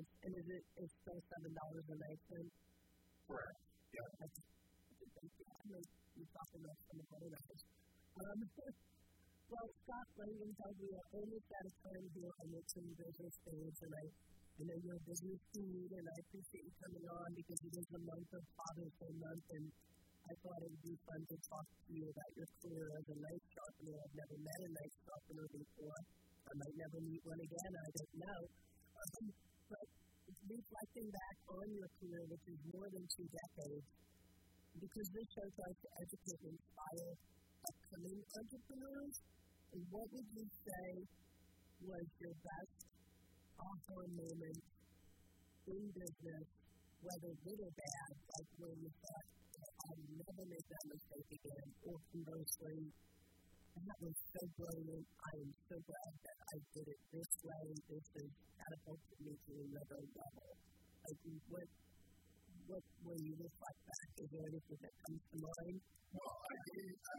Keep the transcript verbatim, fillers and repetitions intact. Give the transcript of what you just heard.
dollars, and is it it's still seven dollars a night then? Correct. Yeah. That's, I know you're talking about some of the others. Um, well, Scott Langan tells me I'm almost out of time here on the Team Business page, and I, I know you're a business dude, and I appreciate you coming on because it is the month of Father's Day month, and I thought it would be fun to talk to you about your career as a knife sharpener. I've never met a knife sharpener before. I might never meet one again, I don't know. Um, but reflecting back on your career, which is more than two decades, because this show tries to educate and inspire upcoming entrepreneurs, what would you say was your best aha moment in business, whether good or bad, like when you thought, I'll never make that mistake again, or conversely, that was so brilliant, I am so glad that I did it this way, this has catapulted me to another level. Like, what, what, when you reflect back, is there anything that comes to mind? Well, I gave, I